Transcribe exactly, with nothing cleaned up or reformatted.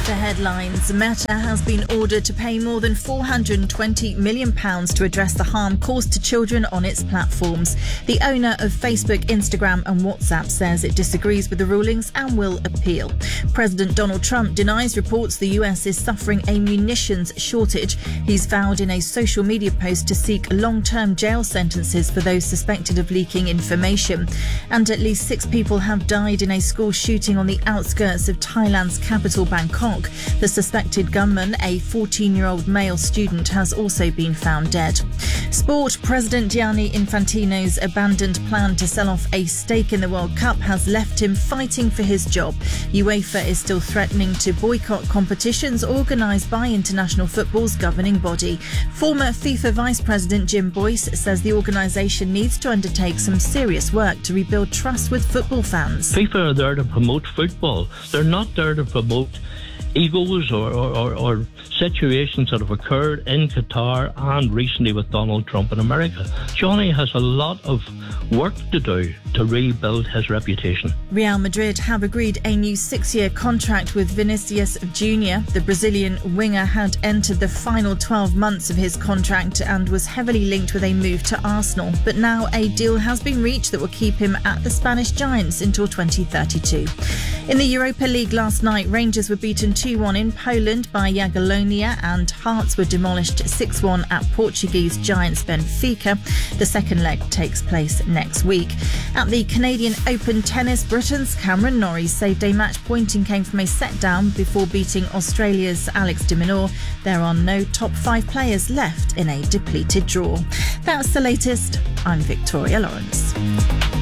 the headlines. Meta has been ordered to pay more than four hundred twenty million pounds to address the harm caused to children on its platforms. The owner of Facebook, Instagram and WhatsApp says it disagrees with the rulings and will appeal. President Donald Trump denies reports the U S is suffering a munitions shortage. He's vowed in a social media post to seek long-term jail sentences for those suspected of leaking information. And at least six people have died in a school shooting on the outskirts of Thailand's capital, Bangkok. The suspected gunman, a fourteen-year-old male student, has also been found dead. Sport. President Gianni Infantino's abandoned plan to sell off a stake in the World Cup has left him fighting for his job. UEFA is still threatening to boycott competitions organised by international football's governing body. Former FIFA Vice President Jim Boyce says the organisation needs to undertake some serious work to rebuild trust with football fans. FIFA are there to promote football. They're not there to promote egos or, or, or situations that have occurred in Qatar and recently with Donald Trump in America. Johnny has a lot of work to do to rebuild his reputation. Real Madrid have agreed a new six-year contract with Vinicius Junior The Brazilian winger had entered the final twelve months of his contract and was heavily linked with a move to Arsenal. But now a deal has been reached that will keep him at the Spanish Giants until twenty thirty-two. In the Europa League last night, Rangers were beaten two one in Poland by Jagiellonia and Hearts were demolished six one at Portuguese giants Benfica. The second leg takes place next week. At the Canadian Open tennis, Britain's Cameron Norrie saved a match point and came from a set down before beating Australia's Alex de Minaur. There are no top five players left in a depleted draw. That's the latest. I'm Victoria Lawrence.